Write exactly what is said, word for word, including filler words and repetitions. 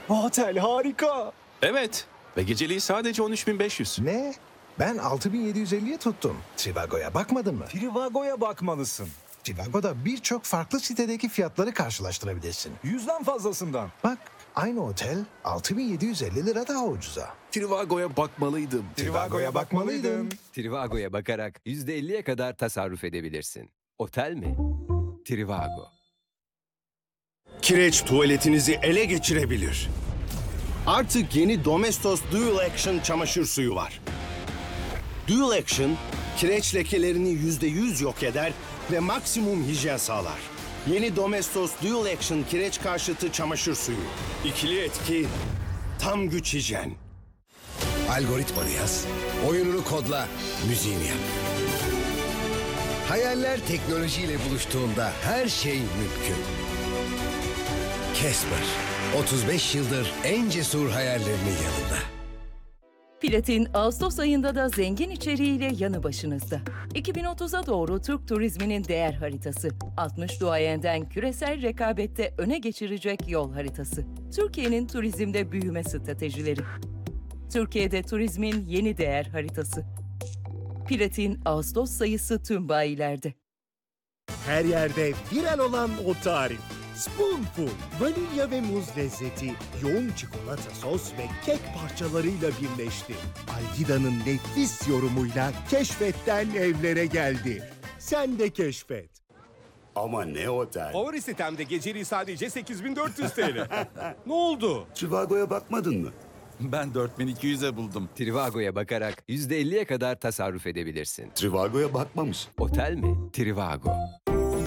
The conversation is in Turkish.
Bu otel harika. Evet ve geceliği sadece on üç bin beş yüz. Ne? Ben altı bin yedi yüz elliye tuttum. Trivago'ya bakmadın mı? Trivago'ya bakmalısın. Trivago'da birçok farklı sitedeki fiyatları karşılaştırabilirsin. Yüzden fazlasından. Bak, aynı otel altı bin yedi yüz elli lira daha ucuza. Trivago'ya bakmalıydım. Trivago'ya bakmalıydın. Trivago'ya bakarak yüzde elliye kadar tasarruf edebilirsin. Otel mi? Trivago. Kireç tuvaletinizi ele geçirebilir. Artık yeni Domestos Dual Action çamaşır suyu var. Dual Action, kireç lekelerini yüzde yüz yok eder ve maksimum hijyen sağlar. Yeni Domestos Dual Action kireç karşıtı çamaşır suyu. İkili etki, tam güç hijyen. Algoritmanı yaz, oyununu kodla, müziğini yap. Hayaller teknolojiyle buluştuğunda her şey mümkün. Casper, otuz beş yıldır en cesur hayallerinin yanında. Platin, Ağustos ayında da zengin içeriğiyle yanı başınızda. iki bin otuza doğru Türk turizminin değer haritası. altmış duayenden küresel rekabette öne geçirecek yol haritası. Türkiye'nin turizmde büyüme stratejileri. Türkiye'de turizmin yeni değer haritası. Platin, Ağustos sayısı tüm bayilerde. Her yerde viral olan o tarif. Spoonful, vanilya ve muz lezzeti, yoğun çikolata sos ve kek parçalarıyla birleşti. Algida'nın nefis yorumuyla keşfetten evlere geldi. Sen de keşfet. Ama ne otel? Favori sitemde geceliği sadece sekiz bin dört yüz T L. Ne oldu? Trivago'ya bakmadın mı? Ben dört bin iki yüze buldum. Trivago'ya bakarak yüzde elliye kadar tasarruf edebilirsin. Trivago'ya bakmamış. Otel mi? Trivago.